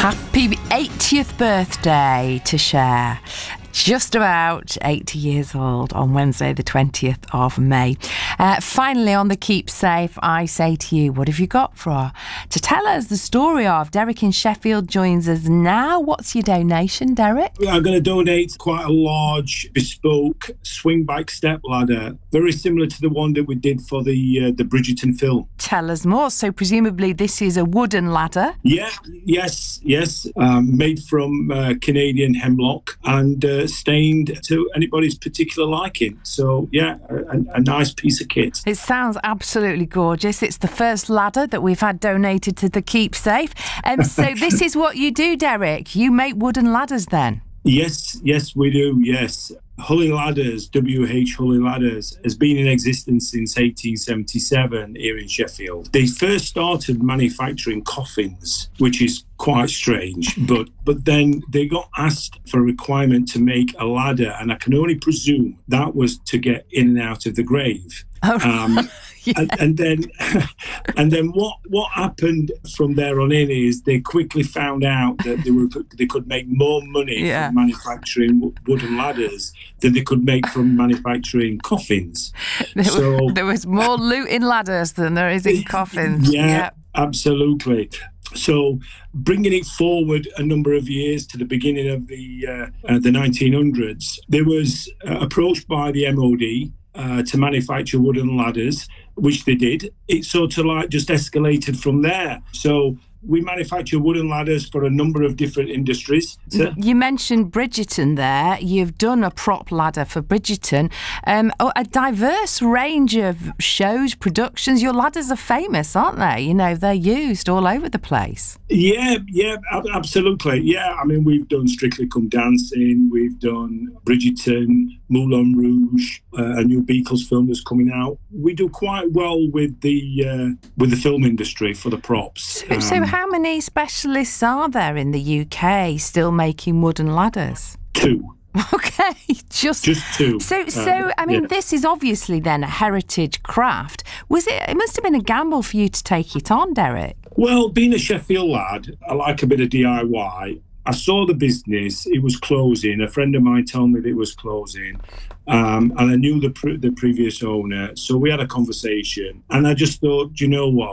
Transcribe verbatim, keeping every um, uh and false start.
Happy eightieth birthday to Cher. Just about eighty years old on Wednesday the twentieth of May. Uh, finally on the Keep Safe, I say to you, what have you got for her? To tell us the story of Derek in Sheffield joins us now. What's your donation, Derek? I'm going to donate quite a large bespoke swing bike step ladder, very similar to the one that we did for the uh, the Bridgerton film. Tell us more. So presumably this is a wooden ladder? Yeah, yes, yes. Um, made from uh, Canadian hemlock and uh, stained to anybody's particular liking. So, yeah, a, a nice piece of kit. It sounds absolutely gorgeous. It's the first ladder that we've had donated to the Keep Safe. Um, so this is what you do, Derek. You make wooden ladders then? Yes, yes, we do, yes. Hully Ladders, W H Hully Ladders, has been in existence since eighteen seventy-seven here in Sheffield. They first started manufacturing coffins, which is quite strange, but but then they got asked for a requirement to make a ladder, and I can only presume that was to get in and out of the grave. Oh, um, yeah. and, and then, and then what what happened from there on in is they quickly found out that they were they could make more money yeah. from manufacturing w- wooden ladders than they could make from manufacturing coffins. There, so was, there was more loot in ladders than there is in coffins. Yeah, yeah. absolutely. So bringing it forward a number of years to the beginning of the uh, uh, the nineteen hundreds, there was uh, approached by the M O D uh, to manufacture wooden ladders, which they did. It sort of like just escalated from there. So we manufacture wooden ladders for a number of different industries. So, you mentioned Bridgerton there. You've done a prop ladder for Bridgerton. Um, a diverse range of shows, productions. Your ladders are famous, aren't they? You know, they're used all over the place. Yeah, yeah, absolutely. Yeah, I mean, we've done Strictly Come Dancing. We've done Bridgerton, Moulin Rouge, uh, a new Beatles film that's coming out. We do quite well with the uh, with the film industry for the props. So, um, so how many specialists are there in the U K still making wooden ladders? Two. Okay, just just two. So, so I mean, yeah. this is obviously then a heritage craft. Was it? It must have been a gamble for you to take it on, Derek. Well, being a Sheffield lad, I like a bit of D I Y. I saw the business; it was closing. A friend of mine told me that it was closing, um, and I knew the pre- the previous owner. So we had a conversation, and I just thought, you know what?